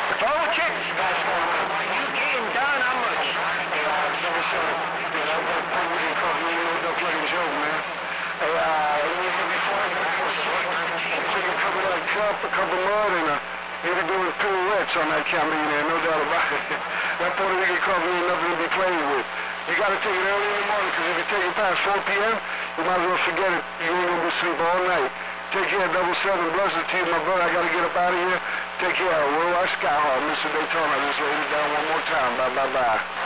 Four chickens. You getting done how much? A couple mud and you can do pirouettes on that camera there, no doubt about it. That Puerto Rican coffee ain't nothing to be played with. You gotta take it early in the morning, because if you take it past 4 p.m., you might as well forget it. You ain't gonna be asleep all night. Take care, 777. Blessings to you, my brother. I gotta get up out of here. Take care. Worldwide Skyhawk, Mr. Daytona. Just laid it down one more time. Bye, bye, bye.